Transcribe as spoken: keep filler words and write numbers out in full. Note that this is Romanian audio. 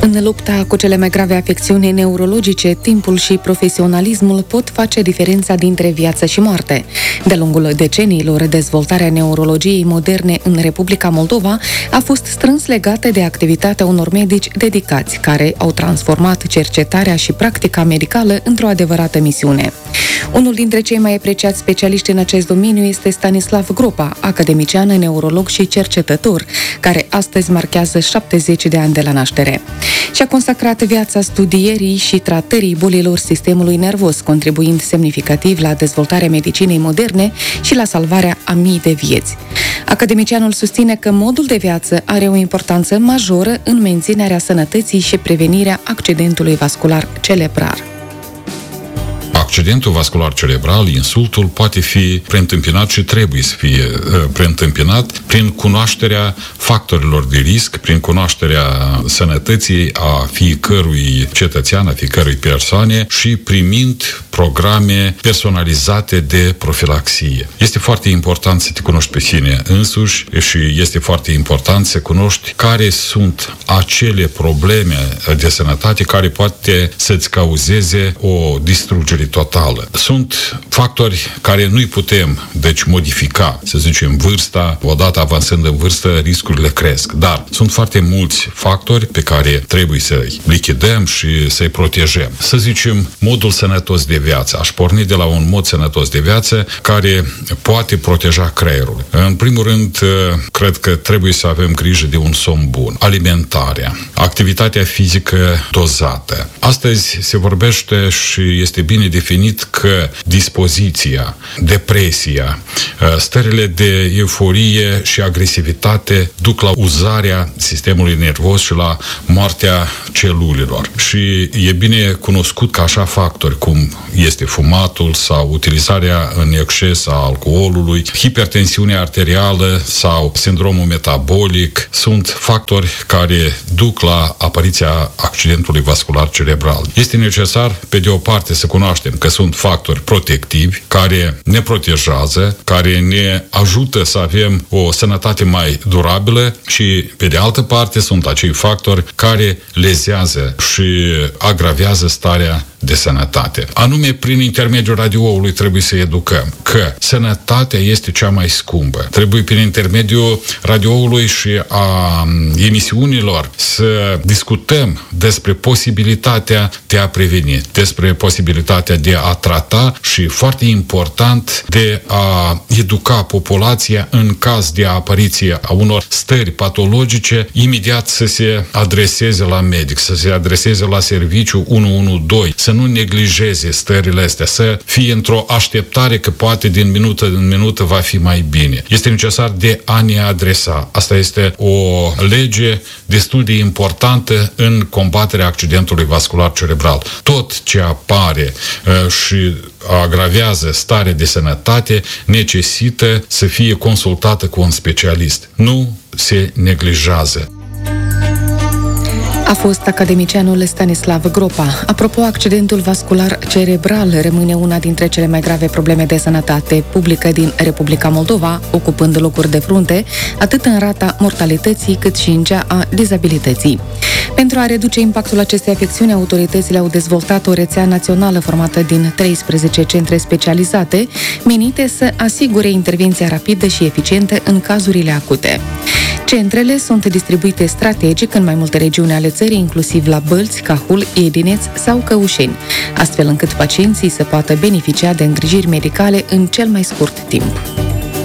În lupta cu cele mai grave afecțiuni neurologice, timpul și profesionalismul pot face diferența dintre viață și moarte. De-a lungul deceniilor, dezvoltarea neurologiei moderne în Republica Moldova a fost strâns legată de activitatea unor medici dedicați, care au transformat cercetarea și practica medicală într-o adevărată misiune. Unul dintre cei mai apreciați specialiști în acest domeniu este Stanislav Gropa, academician, neurolog și cercetător, care astăzi marchează șaptezeci de ani de la naștere. Și-a consacrat viața studierii și tratării bolilor sistemului nervos, contribuind semnificativ la dezvoltarea medicinei moderne și la salvarea a mii de vieți. Academicianul susține că modul de viață are o importanță majoră în menținerea sănătății și prevenirea accidentului vascular cerebral. Accidentul vascular cerebral, insultul, poate fi preîntâmpinat și trebuie să fie uh, preîntâmpinat prin cunoașterea factorilor de risc, prin cunoașterea sănătății a fiecărui cetățean, a fiecărui persoane și primind programe personalizate de profilaxie. Este foarte important să te cunoști pe sine însuși și este foarte important să cunoști care sunt acele probleme de sănătate care poate să-ți cauzeze o distrugere totală. Sunt factori care nu-i putem, deci, modifica. Să zicem, vârsta, odată avansând în vârstă, riscurile cresc. Dar sunt foarte mulți factori pe care trebuie să-i lichidăm și să-i protejăm. Să zicem, modul sănătos de viață. Aș porni de la un mod sănătos de viață care poate proteja creierul. În primul rând, cred că trebuie să avem grijă de un somn bun. Alimentarea, activitatea fizică dozată. Astăzi se vorbește și este bine definit că dispoziția, depresia, stările de euforie și agresivitate duc la uzarea sistemului nervos și la moartea celulelor. Și e bine cunoscut că așa factori cum este fumatul sau utilizarea în exces a alcoolului, hipertensiunea arterială sau sindromul metabolic sunt factori care duc la apariția accidentului vascular cerebral. Este necesar, pe de o parte, să cunoaștem că sunt factori protectivi care ne protejează, care ne ajută să avem o sănătate mai durabilă și, pe de altă parte, sunt acei factori care lezează și agravează starea de sănătate. Anume, prin intermediul radioului trebuie să educăm că sănătatea este cea mai scumpă. Trebuie prin intermediul radioului și a emisiunilor să discutăm despre posibilitatea de a preveni, despre posibilitatea de a trata și, foarte important, de a educa populația în caz de apariție a unor stări patologice, imediat să se adreseze la medic, să se adreseze la serviciu unu unu doi, să nu neglijeze stările astea, să fie într-o așteptare că poate din minută în minută va fi mai bine. Este necesar de a ne adresa. Asta este o lege destul de importantă în combaterea accidentului vascular cerebral. Tot ce apare uh, și agravează starea de sănătate necesită să fie consultată cu un specialist. Nu se neglijează. A fost academicianul Stanislav Gropa. Apropo, accidentul vascular cerebral rămâne una dintre cele mai grave probleme de sănătate publică din Republica Moldova, ocupând locuri de frunte, atât în rata mortalității, cât și în cea a dizabilității. Pentru a reduce impactul acestei afecțiuni, autoritățile au dezvoltat o rețea națională formată din treisprezece centre specializate, menite să asigure intervenția rapidă și eficientă în cazurile acute. Centrele sunt distribuite strategic în mai multe regiuni ale țării, inclusiv la Bălți, Cahul, Edineț sau Căușeni, astfel încât pacienții să poată beneficia de îngrijiri medicale în cel mai scurt timp.